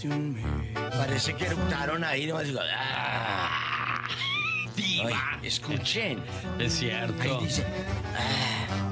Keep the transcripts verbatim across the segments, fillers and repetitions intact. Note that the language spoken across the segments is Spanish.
Parece que eruptaron ahí, nomás digo, ¡ah! Diva. Ay, escuchen. Es cierto. Ahí dice, ¡ah!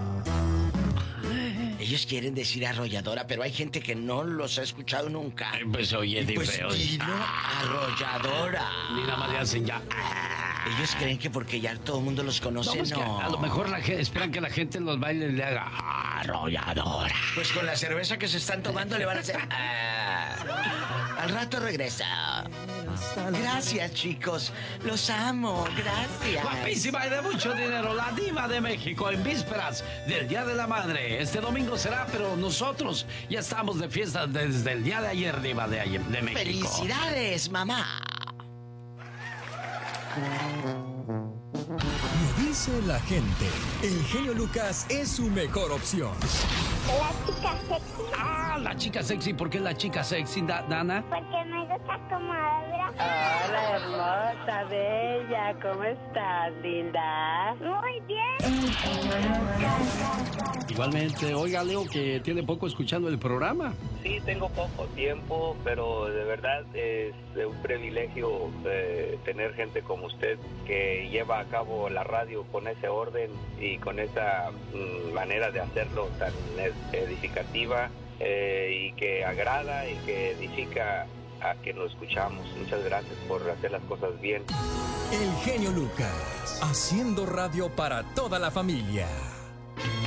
Ellos quieren decir arrolladora, pero hay gente que no los ha escuchado nunca. Ay, pues oye, de pues feo. dilo, arrolladora. Ni nada más le hacen ya. Ellos creen que porque ya todo el mundo los conoce, No, pues que no. a lo mejor la gente, esperan que la gente en los bailes le haga arrolladora. Pues con la cerveza que se están tomando le van a hacer. Ah. Al rato regresa. Gracias, chicos. Los amo. Gracias. Guapísima y de mucho dinero, la diva de México en vísperas del Día de la Madre. Este domingo será, pero nosotros ya estamos de fiesta desde el día de ayer, diva de, ayer, de México. ¡Felicidades, mamá! Lo dice la gente. El genio Lucas es su mejor opción. La chica sexy. Ah, la chica sexy. ¿Por qué la chica sexy, Da- Dana? Porque me gusta como habla. Hola, hermosa, bella. ¿Cómo estás, linda? Muy bien. Igualmente, oiga, Leo, que tiene poco escuchando el programa. Sí, tengo poco tiempo, pero de verdad es un privilegio eh, tener gente como usted que lleva a cabo la radio con ese orden y con esa mm, manera de hacerlo tan edificativa eh, y que agrada y que edifica a quien lo escuchamos. Muchas gracias por hacer las cosas bien. El genio Lucas, haciendo radio para toda la familia.